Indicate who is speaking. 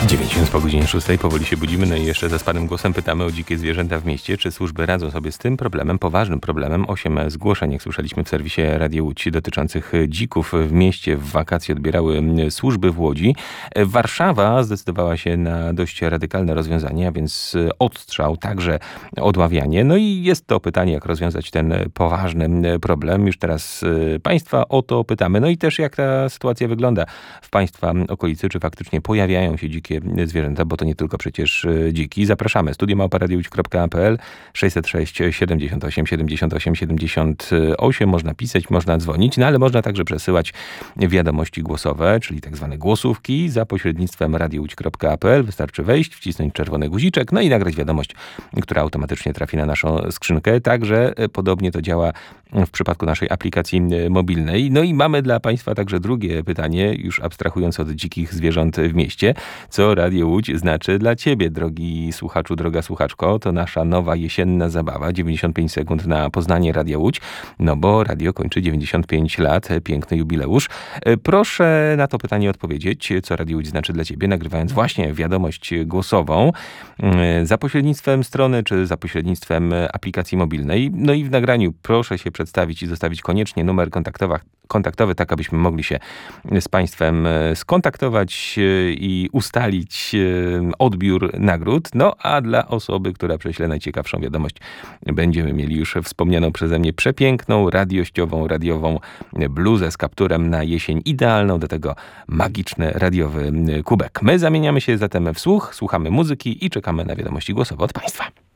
Speaker 1: 9 po godzinie 6 powoli się budzimy, no i jeszcze zaspanym głosem pytamy o dzikie zwierzęta w mieście. Czy służby radzą sobie z tym problemem, poważnym problemem? 8 zgłoszeń, jak słyszeliśmy w serwisie Radio Łódź, dotyczących dzików w mieście w wakacje odbierały służby w Łodzi. Warszawa zdecydowała się na dość radykalne rozwiązanie, a więc odstrzał, także odławianie. No i jest to pytanie, jak rozwiązać ten poważny problem. Już teraz Państwa o to pytamy. No i też jak ta sytuacja wygląda w Państwa okolicy, czy faktycznie pojawiają się dzikie zwierzęta, bo to nie tylko przecież dziki. Zapraszamy. studio@radiowodź.pl 606 78 78 78. Można pisać, można dzwonić, no ale można także przesyłać wiadomości głosowe, czyli tak zwane głosówki za pośrednictwem radiowodź.pl. Wystarczy wejść, wcisnąć czerwony guziczek, no i nagrać wiadomość, która automatycznie trafi na naszą skrzynkę. Także podobnie to działa w przypadku naszej aplikacji mobilnej. No i mamy dla Państwa także drugie pytanie, już abstrahując od dzikich zwierząt w mieście. Co Radio Łódź znaczy dla Ciebie, drogi słuchaczu, droga słuchaczko? To nasza nowa jesienna zabawa, 95 sekund na poznanie Radia Łódź, no bo radio kończy 95 lat, piękny jubileusz. Proszę na to pytanie odpowiedzieć, co Radio Łódź znaczy dla Ciebie, nagrywając właśnie wiadomość głosową za pośrednictwem strony, czy za pośrednictwem aplikacji mobilnej. No i w nagraniu proszę się przedstawić i zostawić koniecznie numer kontaktowy, tak abyśmy mogli się z Państwem skontaktować i ustalić odbiór nagród. No a dla osoby, która prześle najciekawszą wiadomość, będziemy mieli już wspomnianą przeze mnie przepiękną, radiową bluzę z kapturem na jesień, idealną do tego magiczny radiowy kubek. My zamieniamy się zatem w słuch, słuchamy muzyki i czekamy na wiadomości głosowe od Państwa.